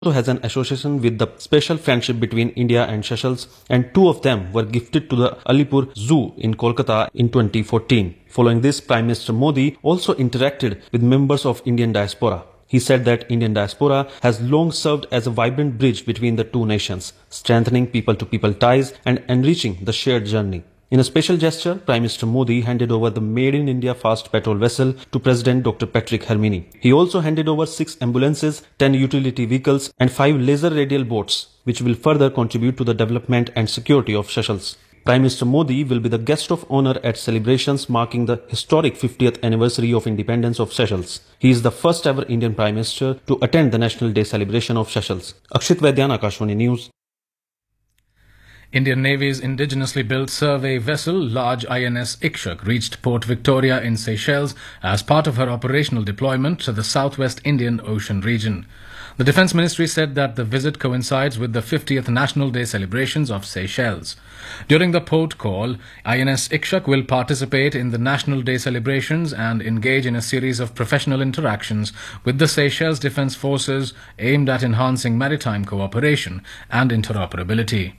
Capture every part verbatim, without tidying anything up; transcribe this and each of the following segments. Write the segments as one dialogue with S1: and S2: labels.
S1: also has an association with the special friendship between India and Seychelles, and two of them were gifted to the Alipur Zoo in Kolkata in twenty fourteen. Following this, Prime Minister Modi also interacted with members of Indian diaspora. He said that Indian diaspora has long served as a vibrant bridge between the two nations, strengthening people-to-people ties and enriching the shared journey. In a special gesture, Prime Minister Modi handed over the Made in India fast petrol vessel to President Doctor Patrick Hermini. He also handed over six ambulances, ten utility vehicles and five laser radial boats, which will further contribute to the development and security of Seychelles. Prime Minister Modi will be the guest of honor at celebrations marking the historic fiftieth anniversary of independence of Seychelles. He is the first ever Indian Prime Minister to attend the National Day celebration of Seychelles. Akshit Vaidyan, Akashvani News.
S2: Indian Navy's indigenously built survey vessel, large I N S Ikshak, reached Port Victoria in Seychelles as part of her operational deployment to the southwest Indian Ocean region. The Defence Ministry said that the visit coincides with the fiftieth National Day celebrations of Seychelles. During the port call, I N S Ikshak will participate in the National Day celebrations and engage in a series of professional interactions with the Seychelles Defence Forces aimed at enhancing maritime cooperation and interoperability.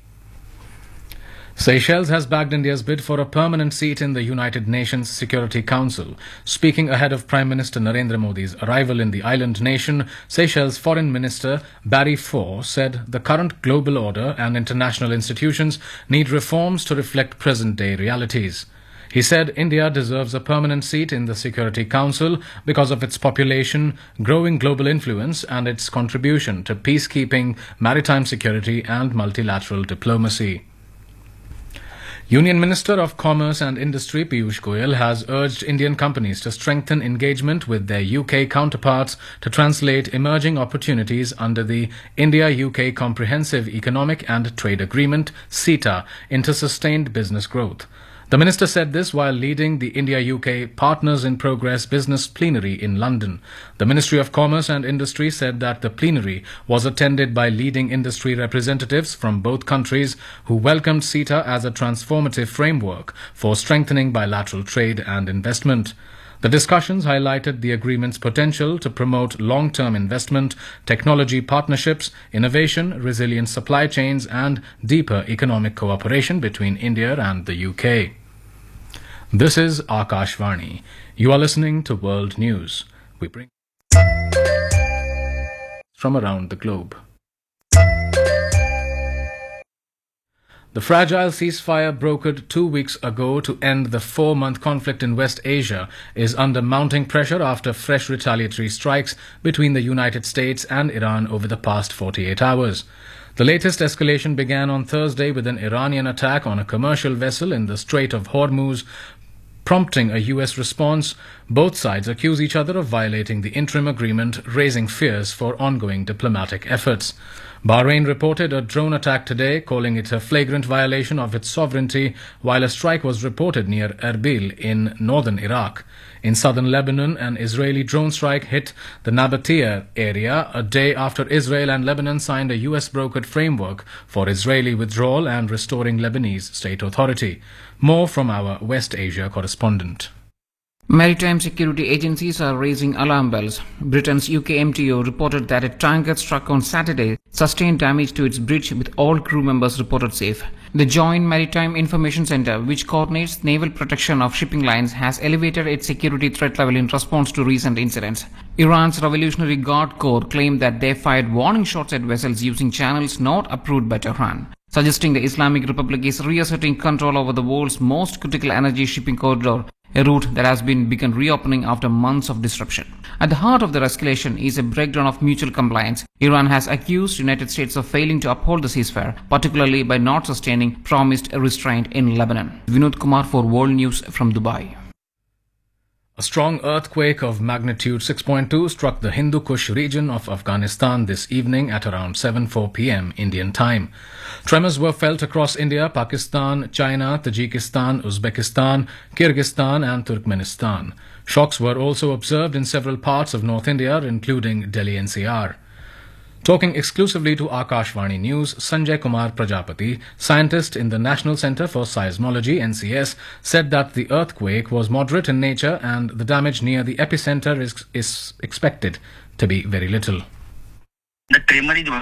S2: Seychelles has backed India's bid for a permanent seat in the United Nations Security Council. Speaking ahead of Prime Minister Narendra Modi's arrival in the island nation, Seychelles Foreign Minister Barry Faure said the current global order and international institutions need reforms to reflect present-day realities. He said India deserves a permanent seat in the Security Council because of its population, growing global influence and its contribution to peacekeeping, maritime security and multilateral diplomacy. Union Minister of Commerce and Industry Piyush Goyal has urged Indian companies to strengthen engagement with their U K counterparts to translate emerging opportunities under the India-U K Comprehensive Economic and Trade Agreement, CETA, into sustained business growth. The minister said this while leading the India-U K Partners in Progress Business Plenary in London. The Ministry of Commerce and Industry said that the plenary was attended by leading industry representatives from both countries who welcomed CETA as a transformative framework for strengthening bilateral trade and investment. The discussions highlighted the agreement's potential to promote long-term investment, technology partnerships, innovation, resilient supply chains and deeper economic cooperation between India and the U K. This is Akashvani. You are listening to World News. We bring from around the globe. The fragile ceasefire brokered two weeks ago to end the four-month conflict in West Asia is under mounting pressure after fresh retaliatory strikes between the United States and Iran over the past forty-eight hours. The latest escalation began on Thursday with an Iranian attack on a commercial vessel in the Strait of Hormuz, prompting a U S response. Both sides accuse each other of violating the interim agreement, raising fears for ongoing diplomatic efforts. Bahrain reported a drone attack today, calling it a flagrant violation of its sovereignty, while a strike was reported near Erbil in northern Iraq. In southern Lebanon, an Israeli drone strike hit the Nabatea area a day after Israel and Lebanon signed a U S-brokered framework for Israeli withdrawal and restoring Lebanese state authority. More from our West Asia correspondent.
S3: Maritime security agencies are raising alarm bells. Britain's U K M T O reported that a tanker struck on Saturday sustained damage to its bridge with all crew members reported safe. The Joint Maritime Information Center, which coordinates naval protection of shipping lines, has elevated its security threat level in response to recent incidents. Iran's Revolutionary Guard Corps claimed that they fired warning shots at vessels using channels not approved by Tehran, suggesting the Islamic Republic is reasserting control over the world's most critical energy shipping corridor, a route that has been begun reopening after months of disruption. At the heart of the escalation is a breakdown of mutual compliance. Iran has accused United States of failing to uphold the ceasefire, particularly by not sustaining promised restraint in Lebanon. Vinod Kumar for World News from Dubai.
S2: A strong earthquake of magnitude six point two struck the Hindu Kush region of Afghanistan this evening at around seven oh four p m Indian time. Tremors were felt across India, Pakistan, China, Tajikistan, Uzbekistan, Kyrgyzstan and Turkmenistan. Shocks were also observed in several parts of North India, including Delhi N C R. Talking exclusively to Akashvani News, Sanjay Kumar Prajapati, scientist in the National Centre for Seismology N C S, said that the earthquake was moderate in nature and the damage near the epicentre is, is expected to be very little.
S4: The tremor is